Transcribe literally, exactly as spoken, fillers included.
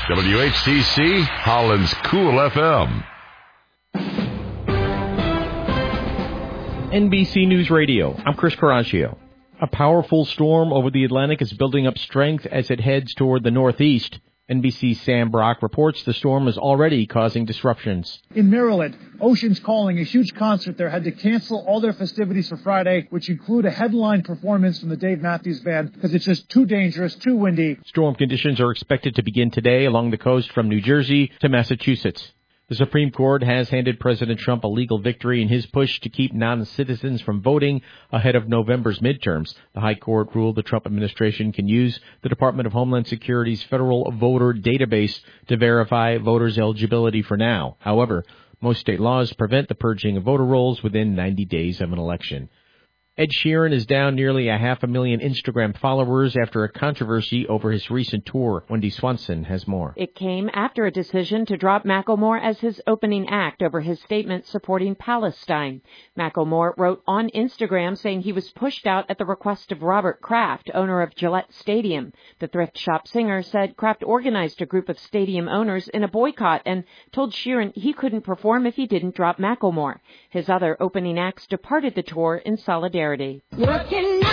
W H C C, Holland's Cool F M. N B C News Radio, I'm Chris Coraggio. A powerful storm over the Atlantic is building up strength as it heads toward the northeast. N B C's Sam Brock reports the storm is already causing disruptions. In Maryland, Ocean's Calling, a huge concert there, had to cancel all their festivities for Friday, which include a headline performance from the Dave Matthews Band, because it's just too dangerous, too windy. Storm conditions are expected to begin today along the coast from New Jersey to Massachusetts. The Supreme Court has handed President Trump a legal victory in his push to keep non-citizens from voting ahead of November's midterms. The High Court ruled the Trump administration can use the Department of Homeland Security's federal voter database to verify voters' eligibility for now. However, most state laws prevent the purging of voter rolls within ninety days of an election. Ed Sheeran is down nearly a half a million Instagram followers after a controversy over his recent tour. Wendy Swanson has more. It came after a decision to drop Macklemore as his opening act over his statement supporting Palestine. Macklemore wrote on Instagram saying he was pushed out at the request of Robert Kraft, owner of Gillette Stadium. The thrift shop singer said Kraft organized a group of stadium owners in a boycott and told Sheeran he couldn't perform if he didn't drop Macklemore. His other opening acts departed the tour in solidarity. Working